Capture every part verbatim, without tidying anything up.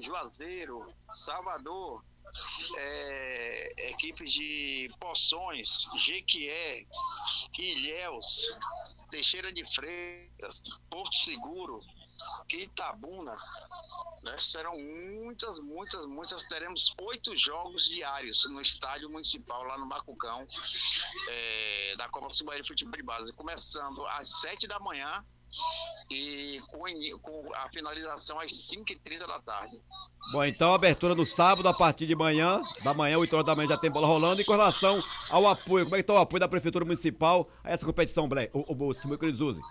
Juazeiro, Salvador, é, equipes de Poções, Jequié, Ilhéus, Teixeira de Freitas, Porto Seguro, Itabuna, né? Serão muitas, muitas, muitas. Teremos oito jogos diários no estádio municipal, lá no Macucão, é, da Copa Subaí de Futebol de Base, começando às sete da manhã e com, com a finalização às cinco e trinta da tarde. Bom, então abertura no sábado a partir de manhã, da manhã, oito horas da manhã já tem bola rolando. E com relação ao apoio, como é que está o apoio da Prefeitura Municipal a essa competição, Black, o, o, o, meu querido Zuzi?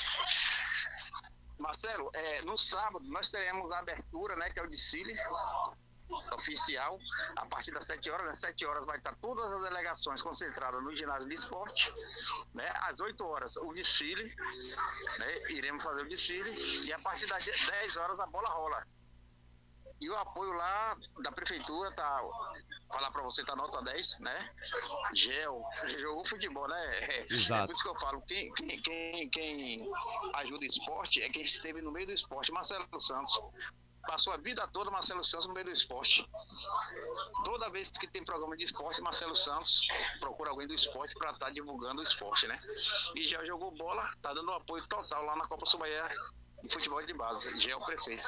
Marcelo, é, no sábado nós teremos a abertura, né, que é o desfile oficial, a partir das sete horas, às sete horas vai estar todas as delegações concentradas no ginásio de esporte, né? Às oito horas o desfile, né? Iremos fazer o desfile e a partir das dez horas a bola rola. E o apoio lá da prefeitura tá, falar pra você, tá nota dez, né? Gel, jogou futebol, né? Exato. É por isso que eu falo, quem, quem, quem, quem ajuda o esporte é quem esteve no meio do esporte. Marcelo Santos passou a vida toda, Marcelo Santos, no meio do esporte. Toda vez que tem programa de esporte, Marcelo Santos procura alguém do esporte para estar tá divulgando o esporte, né? E já jogou bola, tá dando apoio total lá na Copa Subaia de Futebol de Base. Já é o prefeito.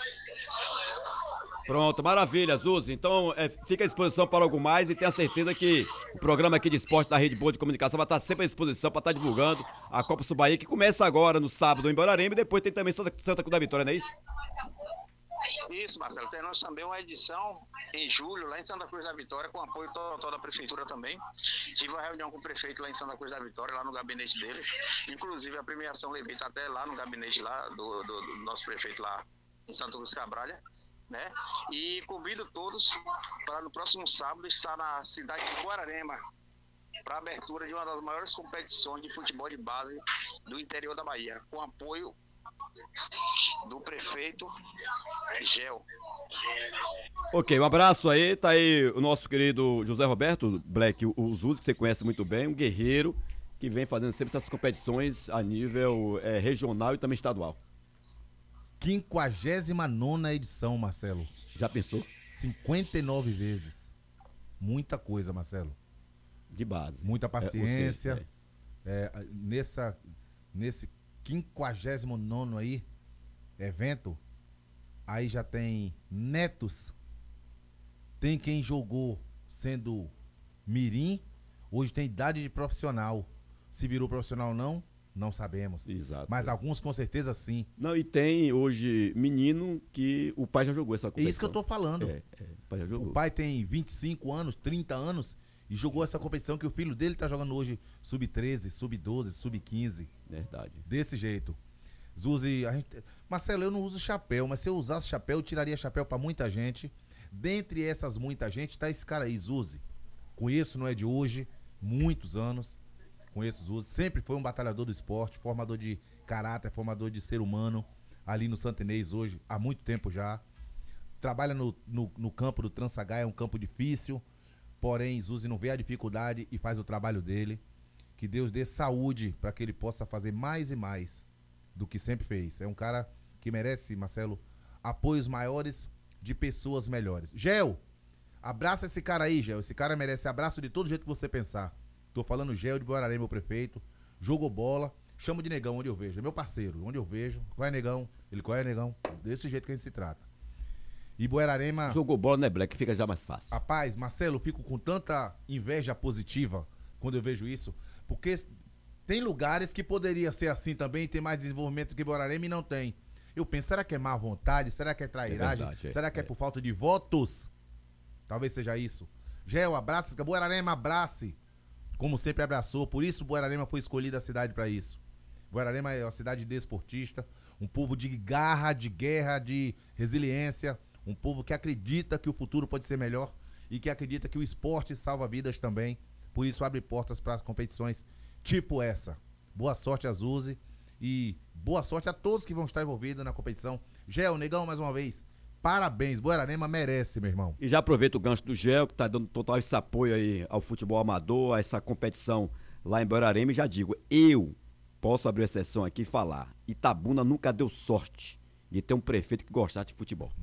Pronto, maravilha, Zuzi. Então é, fica à disposição para algo mais e tenha certeza que o programa aqui de esporte da Rede Boa de Comunicação vai estar sempre à disposição para estar divulgando a Copa Subaí, que começa agora no sábado em Borarema e depois tem também Santa, Santa Cruz da Vitória, não é isso? Isso, Marcelo. Teremos também uma edição em julho, lá em Santa Cruz da Vitória, com apoio total da Prefeitura também. Tive uma reunião com o prefeito lá em Santa Cruz da Vitória, lá no gabinete dele. Inclusive, a premiação levei até lá no gabinete lá do, do, do nosso prefeito lá em Santa Cruz Cabralha, né? E convido todos para no próximo sábado estar na cidade de Guararema, para a abertura de uma das maiores competições de futebol de base do interior da Bahia, com apoio do prefeito Gel. Ok, um abraço aí, tá aí o nosso querido José Roberto Black, o Zuzi, que você conhece muito bem, um guerreiro que vem fazendo sempre essas competições a nível é, regional e também estadual. quinquagésima nona edição, Marcelo. Já pensou? cinquenta e nove vezes. Muita coisa, Marcelo. De base. Muita paciência. É, seja, é. É, nessa, nesse quinquagésimo nono aí, evento, aí já tem netos, tem quem jogou sendo mirim, hoje tem idade de profissional. Se virou profissional ou não, não sabemos. Exato. Mas alguns com certeza sim. Não, e tem hoje menino que o pai já jogou essa competição. É isso que eu tô falando. É, é, o pai já jogou. O pai tem vinte e cinco anos, trinta anos e jogou essa competição que o filho dele tá jogando hoje sub treze, sub doze, sub quinze. Verdade. Desse jeito. Zuzi, a gente... Marcelo, eu não uso chapéu, mas se eu usasse chapéu, eu tiraria chapéu pra muita gente. Dentre essas muita gente, tá esse cara aí, Zuzi. Conheço, não é de hoje, muitos anos. Conheço o Zuzi, sempre foi um batalhador do esporte, formador de caráter, formador de ser humano, ali no Santa Inês hoje, há muito tempo já. Trabalha no, no, no campo do Transagaia, é um campo difícil, porém Zuzi não vê a dificuldade e faz o trabalho dele. Que Deus dê saúde para que ele possa fazer mais e mais do que sempre fez. É um cara que merece, Marcelo, apoios maiores de pessoas melhores. Gel, abraça esse cara aí, Gel. Esse cara merece abraço de todo jeito que você pensar. Tô falando Gel de Borarema, meu prefeito. Jogou bola, chamo de negão onde eu vejo. É meu parceiro, onde eu vejo. Qual é negão? Ele qual é negão? Desse jeito que a gente se trata. E Borarema... Jogou bola, né, Black? Fica já mais fácil. Rapaz, Marcelo, eu fico com tanta inveja positiva quando eu vejo isso, porque tem lugares que poderia ser assim também, ter mais desenvolvimento que Borarema e não tem. Eu penso, será que é má vontade? Será que é trairagem? É verdade, é, será que é, é por falta de votos? Talvez seja isso. Gel, abraço, Borarema, abrace. Como sempre abraçou, por isso Borarema foi escolhida a cidade para isso. Borarema é uma cidade desportista, um povo de garra, de guerra, de resiliência, um povo que acredita que o futuro pode ser melhor e que acredita que o esporte salva vidas também. Por isso abre portas para competições tipo essa. Boa sorte a Zuzi e boa sorte a todos que vão estar envolvidos na competição. Gel, negão, mais uma vez, parabéns, Borarema merece, meu irmão. E já aproveita o gancho do Gel, que tá dando total esse apoio aí ao futebol amador, a essa competição lá em Borarema, e já digo, eu posso abrir a sessão aqui e falar, Itabuna nunca deu sorte de ter um prefeito que gostasse de futebol.